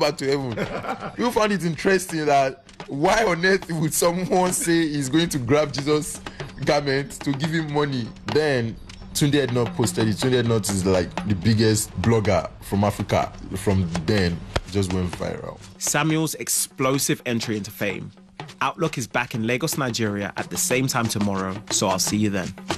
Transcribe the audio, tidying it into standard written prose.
back to heaven. You found it interesting that why on earth would someone say he's going to grab Jesus' garment to give him money? Then Tunde Ednut posted it. Tunde Ednut is like the biggest blogger from Africa. From then, just went viral. Samuel's explosive entry into fame. Outlook is back in Lagos, Nigeria at the same time tomorrow, so I'll see you then.